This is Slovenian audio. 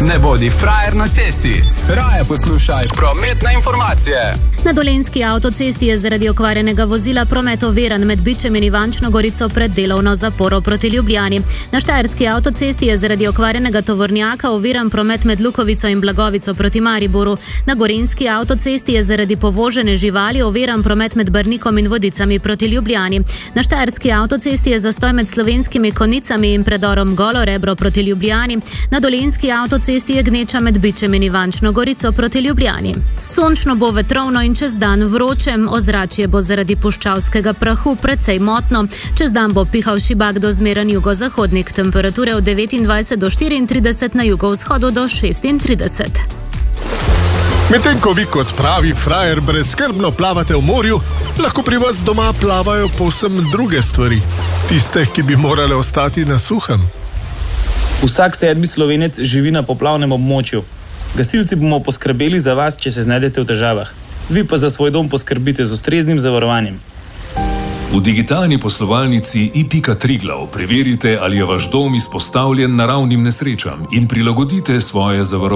Ne bodi frajer na cesti. Raje poslušaj prometne informacije. Na Dolenjski avtocesti je zaradi okvarjenega vozila promet oviran med Bičem in Ivančno Gorico pred delovno zaporo proti Ljubljani. Na Štajerski avtocesti je zaradi okvarjenega tovornjaka oviran promet med Lukovico in Blagovico proti Mariboru. Na Gorenjski avtocesti je zaradi povožene živali oviran promet med Brnikom in Vodicami proti Ljubljani. Na Štajerski avtocesti je zastoj med Slovenskimi Konicami in predorom Golo Rebro proti Ljubljani. Na Dolenjski avtocesti je gneča med Bičem in Ivančno Gorico proti Ljubljani. Sončno bo, vetrovno in čez dan vroče, ozračje bo zaradi puščavskega prahu precej motno. Čez dan bo pihal šibak do zmeren jugozahodnik, temperature od 29 do 34, na jugovzhodu do 36. Medtem ko vi kot pravi frajer brezskrbno plavate v morju, lahko pri vas doma plavajo povsem druge stvari. Tiste, ki bi morale ostati na suhem. Vsak 7. Slovenec živi na poplavnem območju. Gasilci bomo poskrbeli za vas, če se znajdete v težavah. Vi pa za svoj dom poskrbite z ustreznim zavarovanjem. V digitalni poslovalnici i.triglav preverite, ali je vaš dom izpostavljen naravnim nesrečam in prilagodite svoje zavarovanje.